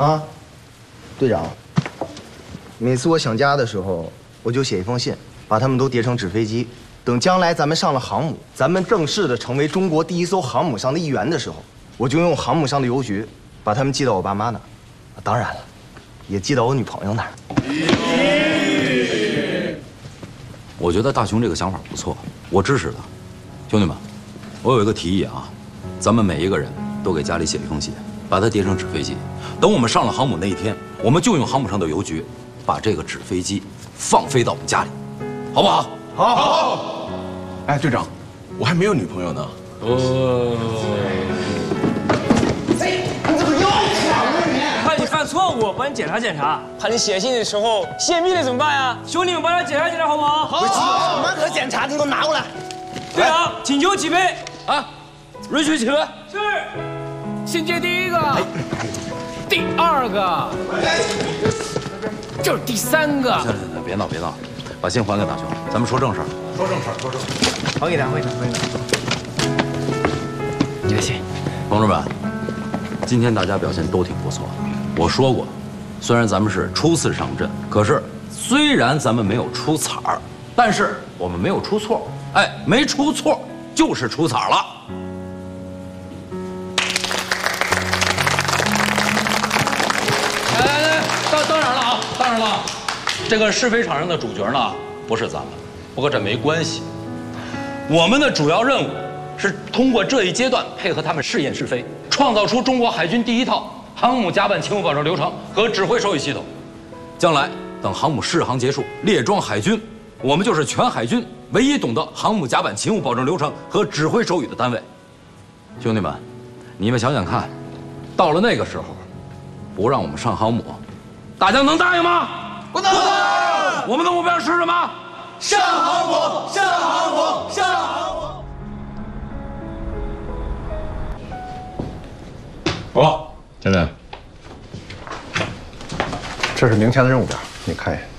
啊，队长，每次我想家的时候，我就写一封信，把他们都叠成纸飞机。等将来咱们上了航母，咱们正式的成为中国第一艘航母上的一员的时候，我就用航母上的邮局把他们寄到我爸妈那儿。当然了，也寄到我女朋友那儿。 我觉得大雄这个想法不错，我支持他。兄弟们，我有一个提议啊，咱们每一个人都给家里写一封信，把它叠成纸飞机。等我们上了航母那一天，我们就用航母上的邮局，把这个纸飞机放飞到我们家里，好不好？ 好。哎，队长，我还没有女朋友呢。 你怎么又抢了你？ 怕你犯错误，帮你检查检查。怕你写信的时候泄密了怎么办呀？兄弟们帮他检查检查好不好？ 好。什么可检查？你给我拿过来。 队长，请求起飞。 啊，允许起飞。 是。 信接第一个，第二个，这是第三个。 行，别闹别闹，把信还给大雄，咱们说正事儿。 说正事儿，说正事儿。 还给他，还给他，还给他。 你的信， 同志们，今天大家表现都挺不错。我说过，虽然咱们是初次上阵，可是虽然咱们没有出彩儿，但是我们没有出错。哎，没出错就是出彩了。 来，当然了啊，当然了，这个是非场上的主角呢不是咱们，不过这没关系。我们的主要任务是通过这一阶段配合他们试验是非，创造出中国海军第一套航母甲板勤务保证流程和指挥手语系统。 将来等航母试航结束，列装海军，我们就是全海军唯一懂得航母甲板勤务保证流程和指挥手语的单位。兄弟们，你们想想看，到了那个时候，不让我们上航母，大家能答应吗？ 不能。 我们的目标是什么？ 上航母，上航母，上航母。 好，现在，这是明天的任务表，你看一下。